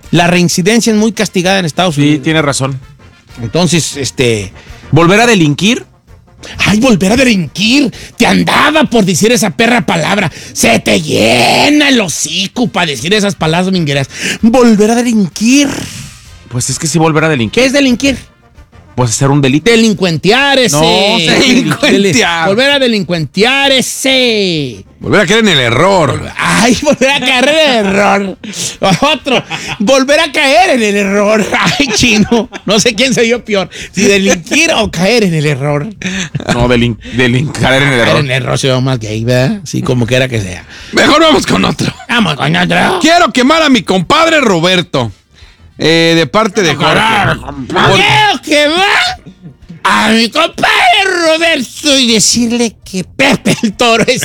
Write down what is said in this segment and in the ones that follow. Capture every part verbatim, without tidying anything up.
La reincidencia es muy castigada en Estados Unidos. Sí, tiene razón. Entonces, este... ¿Volver a delinquir? Ay, volver a delinquir. Te andaba por decir esa perra palabra. Se te llena el hocico para decir esas palabras mingueras. Volver a delinquir. Pues es que sí, volver a delinquir. ¿Qué es delinquir? Pues hacer un delito. Delincuentear ese. No, delincuentear. Volver a delincuentear ese. Volver a caer en el error. Ay, volver a caer en el error. Otro. Volver a caer en el error. Ay, chino. No sé quién se dio peor. Si delinquir o caer en el error. No, delin, delin caer en el error. Caer en el error se va más gay, ¿verdad? Sí, como quiera que sea. Mejor vamos con otro. Vamos con otro. Quiero quemar a mi compadre Roberto. Eh, de parte de Jorge. Quiero quemar a mi compadre Roberto y decirle que Pepe el Toro es...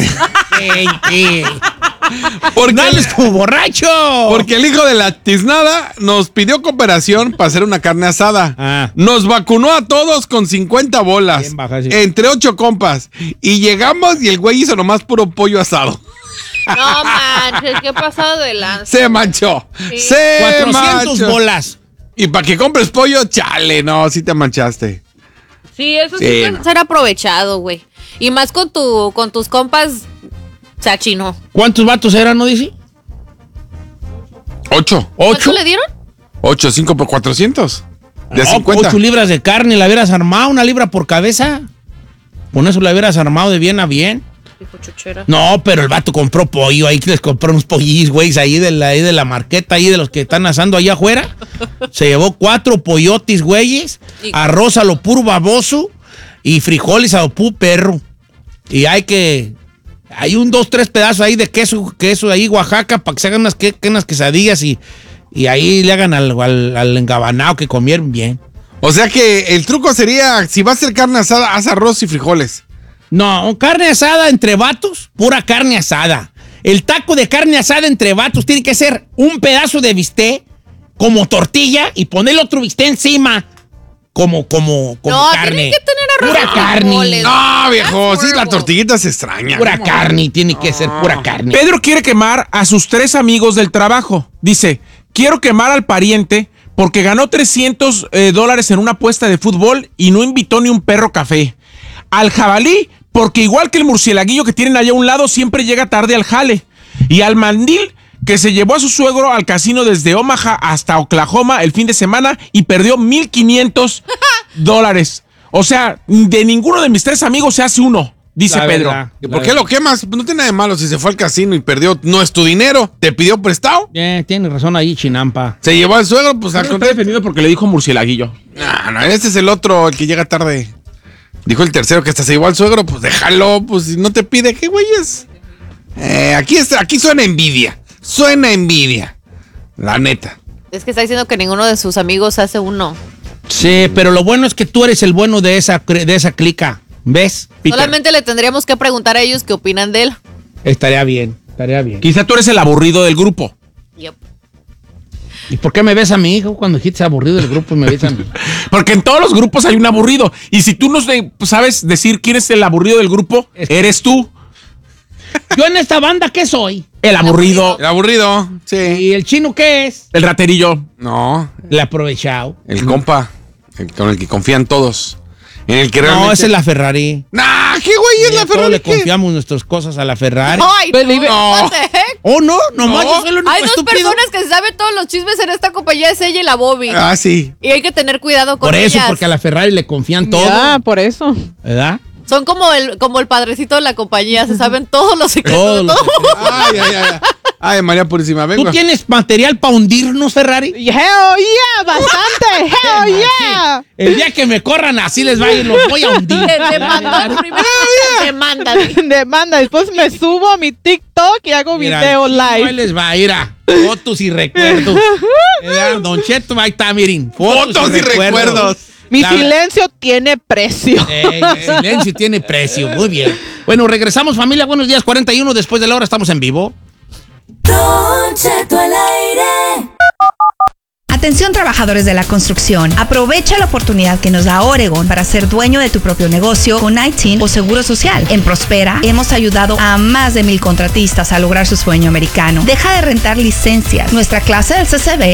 Porque, no hables como borracho. Porque el hijo de la tiznada nos pidió cooperación para hacer una carne asada. Ah. Nos vacunó a todos con cincuenta bolas. Bien baja, sí. Entre ocho compas. Y llegamos y el güey hizo nomás puro pollo asado. No manches, qué pasado de lanza. Se manchó. Sí. Se cuatrocientas manchó. bolas. Y para que compres pollo, chale, no, sí te manchaste. Sí, eso sí, Sí, puede no. ser aprovechado, güey. Y más con tu, con tus compas, o sea, chino. ¿Cuántos vatos eran, no dice? Ocho. ¿Ocho? ¿Cuánto le dieron? Ocho, cinco por cuatrocientos. De No, cincuenta. Ocho libras de carne, la hubieras armado, una libra por cabeza. Con eso la hubieras armado de bien a bien. Dijo chuchera. No, pero el vato compró pollo, ahí que les compró unos pollillos, güey, ahí de la, ahí de la marqueta, ahí de los que están asando allá afuera. Se llevó cuatro pollotis, güeyes, Y- arroz a lo puro baboso y frijoles a lo puro perro. Y hay que... Hay un, dos, tres pedazos ahí de queso, queso ahí, Oaxaca, para que se hagan unas, que, unas quesadillas y, y ahí le hagan al, al, al engabanado que comieron bien. O sea que el truco sería, si va a hacer carne asada, haz arroz y frijoles. No, carne asada entre vatos, pura carne asada. El taco de carne asada entre vatos tiene que ser un pedazo de bistec como tortilla y ponerle otro bistec encima como, como, como No, carne. tiene que tener arroz Pura y carne. frijoles. No, viejo, That's sí, la horrible. tortillita se extraña. Pura carne, tiene que ser pura carne. Pedro quiere quemar a sus tres amigos del trabajo. Dice, quiero quemar al pariente porque ganó trescientos eh, dólares en una apuesta de fútbol y no invitó ni un perro café. Al jabalí, porque igual que el murcielaguillo que tienen allá a un lado, siempre llega tarde al jale. Y al mandil, que se llevó a su suegro al casino desde Omaha hasta Oklahoma el fin de semana y perdió mil quinientos dólares. O sea, de ninguno de mis tres amigos se hace uno, dice La Pedro. verdad. ¿Y por qué lo quemas? Pues no tiene nada de malo si se fue al casino y perdió. No es tu dinero. ¿Te pidió prestado? Eh, tiene razón ahí, Chinampa. Se llevó al suegro, pues al Está contrario. defendido porque le dijo murcielaguillo. No, no, este es el otro, el que llega tarde. Dijo el tercero que hasta se llevó al suegro, pues déjalo, pues si no te pide, ¿qué güeyes? Eh, aquí, es, aquí suena envidia. Suena envidia. La neta. Es que está diciendo que ninguno de sus amigos hace uno. Sí, pero lo bueno es que tú eres el bueno de esa, cre- de esa clica. ¿Ves? Peter. Solamente le tendríamos que preguntar a ellos qué opinan de él. Estaría bien, estaría bien. Quizá tú eres el aburrido del grupo. Yep. ¿Y por qué me ves a mi hijo cuando dijiste aburrido del grupo y me ves a mí? Porque en todos los grupos hay un aburrido. Y si tú no sé- sabes decir quién es el aburrido del grupo, Es- eres tú. Yo en esta banda, ¿qué soy? El aburrido, El aburrido, sí. ¿Y el chino qué es? el raterillo. No, El aprovechado. el compa, el con el que confían todos. En el que No, realmente... esa es la Ferrari. Nah, ¿qué güey es la Todos Ferrari? le ¿Qué? confiamos nuestras cosas a la Ferrari. Ay, Believe it. no, No. what the heck? Oh, no, nomás No. yo soy el único Hay dos estúpido. personas que se saben todos los chismes en esta compañía, es ella y la Bobby. Ah, sí. Y hay que tener cuidado con Por eso, ellas. porque a la Ferrari le confían todo. Ya, por eso. ¿Verdad? Son como el, como el padrecito de la compañía, se saben todos los secretos. Todos de los todo. Ay, ay, ay. Ay, María Purísima, vengo. ¿Tú tienes material para hundirnos, Ferrari? Hell yeah, bastante. Hell yeah. El día que me corran así les va a ir, los voy a hundir. Te demandó primero. Te demanda. Demanda. Después me subo a mi TikTok y hago Mira, video Ahí live. les va a ir a fotos y recuerdos. ¿Verdad? Don Cheto, ahí está, miren. Fotos y recuerdos. Mi La- silencio tiene precio. Ey, el silencio tiene precio. Muy bien. Bueno, regresamos, familia. Buenos días, cuarenta y uno. Después de la hora estamos en vivo. Don Cheto al aire. Atención trabajadores de la construcción, aprovecha la oportunidad que nos da Oregon para ser dueño de tu propio negocio con I T I N o Seguro Social. En Prospera hemos ayudado a más de mil contratistas a lograr su sueño americano. Deja de rentar licencias. Nuestra clase del C C B